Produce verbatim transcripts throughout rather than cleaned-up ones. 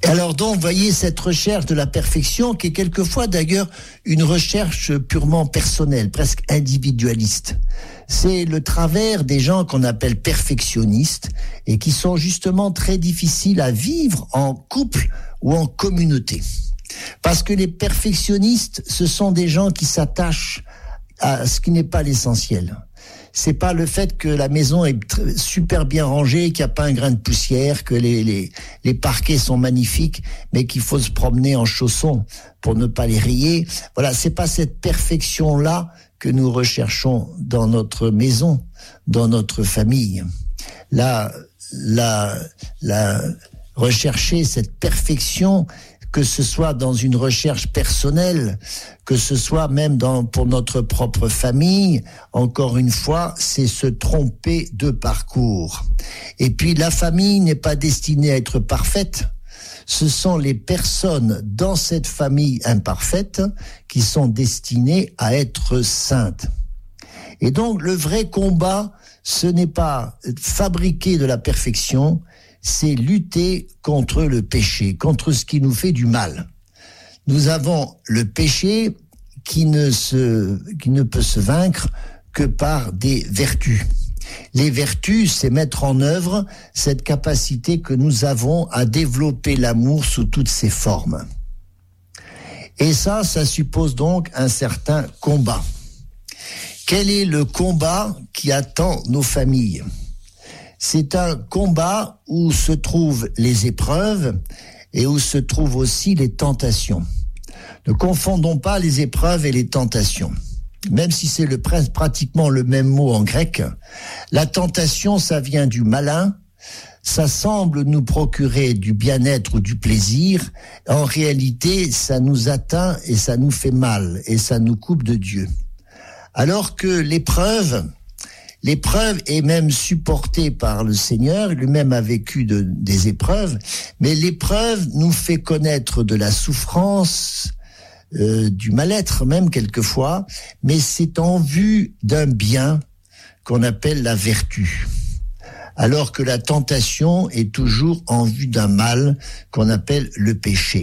Alors donc, vous voyez cette recherche de la perfection qui est quelquefois d'ailleurs une recherche purement personnelle, presque individualiste. C'est le travers des gens qu'on appelle perfectionnistes et qui sont justement très difficiles à vivre en couple ou en communauté. Parce que les perfectionnistes, ce sont des gens qui s'attachent à ce qui n'est pas l'essentiel. C'est pas le fait que la maison est tr- super bien rangée, qu'il n'y a pas un grain de poussière, que les, les, les parquets sont magnifiques, mais qu'il faut se promener en chaussons pour ne pas les rayer. Voilà, c'est pas cette perfection-là que nous recherchons dans notre maison, dans notre famille. Là, la, la, rechercher cette perfection, que ce soit dans une recherche personnelle, que ce soit même dans, pour notre propre famille, encore une fois, c'est se tromper de parcours. Et puis la famille n'est pas destinée à être parfaite, ce sont les personnes dans cette famille imparfaite qui sont destinées à être saintes. Et donc le vrai combat, ce n'est pas fabriquer de la perfection, c'est lutter contre le péché, contre ce qui nous fait du mal. Nous avons le péché qui ne se, qui ne peut se vaincre que par des vertus. Les vertus, c'est mettre en œuvre cette capacité que nous avons à développer l'amour sous toutes ses formes. Et ça, ça suppose donc un certain combat. Quel est le combat qui attend nos familles ? C'est un combat où se trouvent les épreuves et où se trouvent aussi les tentations. Ne confondons pas les épreuves et les tentations. Même si c'est le, pratiquement le même mot en grec, la tentation, ça vient du malin, ça semble nous procurer du bien-être ou du plaisir. En réalité, ça nous atteint et ça nous fait mal et ça nous coupe de Dieu. Alors que l'épreuve, L'épreuve est même supportée par le Seigneur, lui-même a vécu de, des épreuves, mais l'épreuve nous fait connaître de la souffrance, euh, du mal-être même quelquefois, mais c'est en vue d'un bien qu'on appelle la vertu. Alors que la tentation est toujours en vue d'un mal qu'on appelle le péché.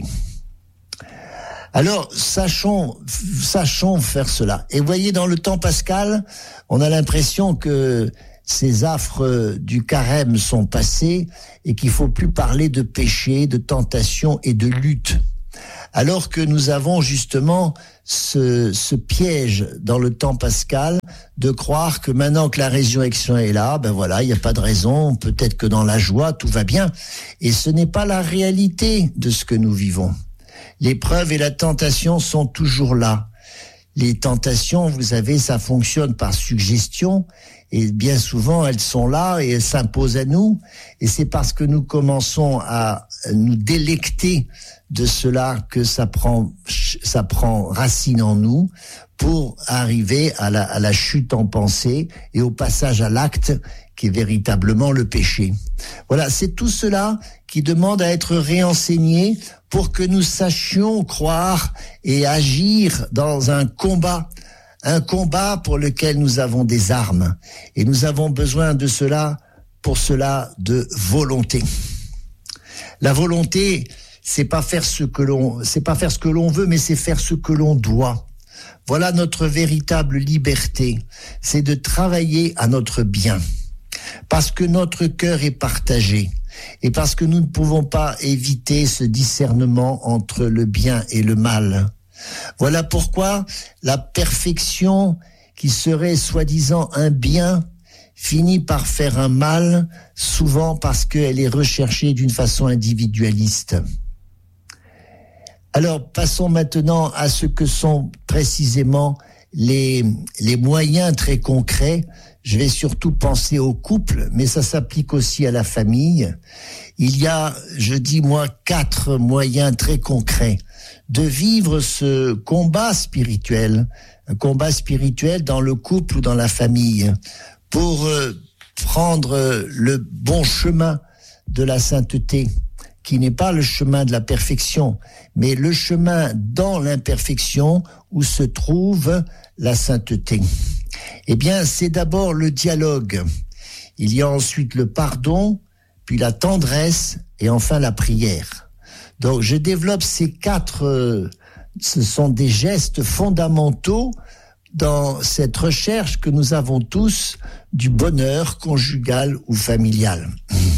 Alors, sachons, sachons faire cela. Et voyez, dans le temps pascal, on a l'impression que ces affres du carême sont passés et qu'il faut plus parler de péché, de tentation et de lutte. Alors que nous avons justement ce, ce piège dans le temps pascal de croire que maintenant que la résurrection est là, ben voilà, il n'y a pas de raison, peut-être que dans la joie, tout va bien. Et ce n'est pas la réalité de ce que nous vivons. L'épreuve et la tentation sont toujours là. Les tentations, vous savez, ça fonctionne par suggestion et bien souvent elles sont là et elles s'imposent à nous. Et c'est parce que nous commençons à nous délecter de cela que ça prend, ça prend racine en nous pour arriver à la, à la chute en pensée et au passage à l'acte qui est véritablement le péché. Voilà, c'est tout cela qui demande à être réenseigné pour que nous sachions croire et agir dans un combat, un combat pour lequel nous avons des armes. Et nous avons besoin de cela, pour cela, de volonté. La volonté, c'est pas faire ce que l'on, c'est pas faire ce que l'on veut, mais c'est faire ce que l'on doit. Voilà notre véritable liberté, c'est de travailler à notre bien. Parce que notre cœur est partagé et parce que nous ne pouvons pas éviter ce discernement entre le bien et le mal. Voilà pourquoi la perfection qui serait soi-disant un bien finit par faire un mal, souvent parce qu'elle est recherchée d'une façon individualiste. Alors passons maintenant à ce que sont précisément les, les moyens très concrets. Je vais surtout penser au couple, mais ça s'applique aussi à la famille. Il y a, je dis moi, quatre moyens très concrets de vivre ce combat spirituel, un combat spirituel dans le couple ou dans la famille, pour euh, prendre le bon chemin de la sainteté, qui n'est pas le chemin de la perfection, mais le chemin dans l'imperfection où se trouve la sainteté. Eh bien, c'est d'abord le dialogue. Il y a ensuite le pardon, puis la tendresse et enfin la prière. Donc, je développe ces quatre, euh, ce sont des gestes fondamentaux dans cette recherche que nous avons tous du bonheur conjugal ou familial.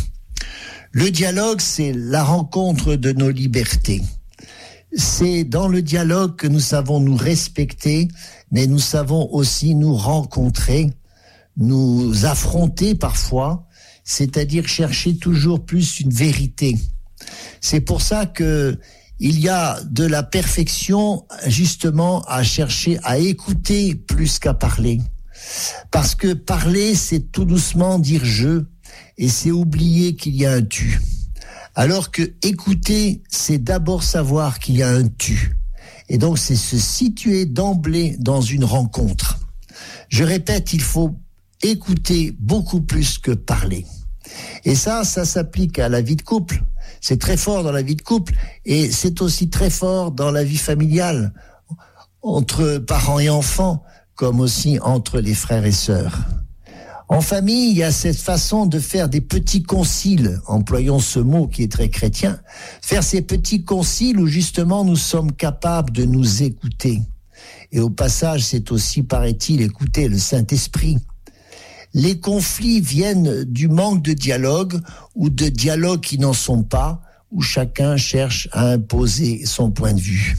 Le dialogue, c'est la rencontre de nos libertés. C'est dans le dialogue que nous savons nous respecter, mais nous savons aussi nous rencontrer, nous affronter parfois, c'est-à-dire chercher toujours plus une vérité. C'est pour ça que il y a de la perfection justement à chercher à écouter plus qu'à parler. Parce que parler, c'est tout doucement dire je, et c'est oublier qu'il y a un tu. Alors que écouter, c'est d'abord savoir qu'il y a un tu. Et donc, c'est se situer d'emblée dans une rencontre. Je répète, il faut écouter beaucoup plus que parler. Et ça, ça s'applique à la vie de couple. C'est très fort dans la vie de couple. Et c'est aussi très fort dans la vie familiale, entre parents et enfants, comme aussi entre les frères et sœurs. En famille, il y a cette façon de faire des petits conciles, employons ce mot qui est très chrétien, faire ces petits conciles où justement nous sommes capables de nous écouter. Et au passage, c'est aussi, paraît-il, écouter le Saint-Esprit. Les conflits viennent du manque de dialogue ou de dialogues qui n'en sont pas, où chacun cherche à imposer son point de vue.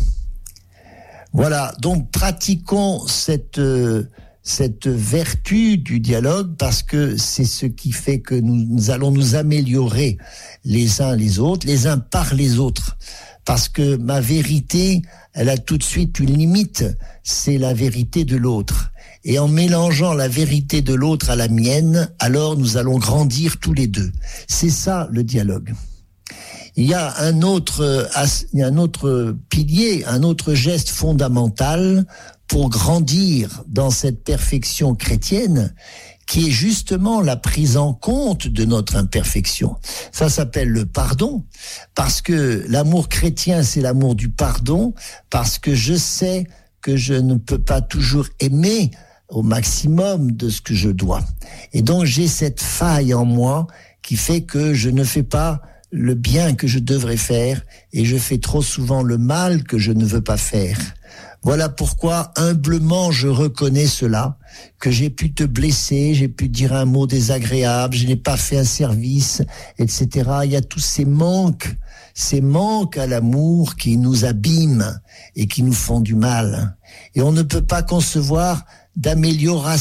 Voilà, donc pratiquons cette... Euh, cette vertu du dialogue parce que c'est ce qui fait que nous, nous allons nous améliorer les uns les autres, les uns par les autres. Parce que ma vérité, elle a tout de suite une limite, c'est la vérité de l'autre. Et en mélangeant la vérité de l'autre à la mienne, alors nous allons grandir tous les deux. C'est ça le dialogue. Il y a un autre, il y a un autre pilier, un autre geste fondamental pour grandir dans cette perfection chrétienne, qui est justement la prise en compte de notre imperfection. Ça s'appelle le pardon, parce que l'amour chrétien, c'est l'amour du pardon, parce que je sais que je ne peux pas toujours aimer au maximum de ce que je dois. Et donc j'ai cette faille en moi qui fait que je ne fais pas le bien que je devrais faire, et je fais trop souvent le mal que je ne veux pas faire. Voilà pourquoi, humblement, je reconnais cela, que j'ai pu te blesser, j'ai pu dire un mot désagréable, je n'ai pas fait un service, et cetera. Il y a tous ces manques, ces manques à l'amour qui nous abîment et qui nous font du mal. Et on ne peut pas concevoir d'amélioration